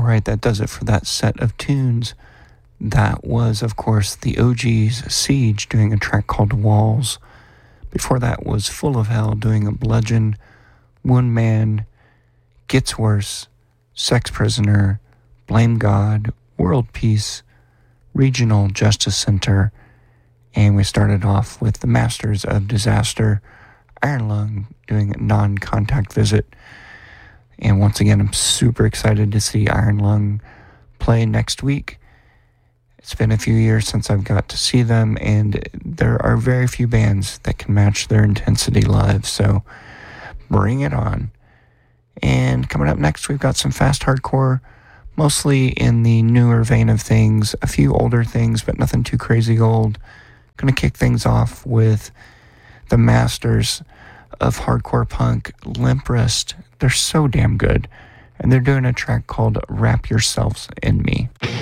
right, that does it for that set of tunes. That was, of course, the OGs Siege doing a track called Walls. Before that was Full of Hell doing a Bludgeon, Wound Man, Gets Worse, Sex Prisoner, Blame God, World Peace, Regional Justice Center, and we started off with the Masters of Disaster, Iron Lung doing a Non-Contact Visit. And once again, I'm super excited to see Iron Lung play next week. It's been a few years since I've got to see them, and there are very few bands that can match their intensity live, so bring it on. And coming up next, we've got some fast hardcore, mostly in the newer vein of things, a few older things, but nothing too crazy old. Gonna kick things off with the masters of hardcore punk, Limp Wrist. They're so damn good, and they're doing a track called Wrap Yourselves in Me.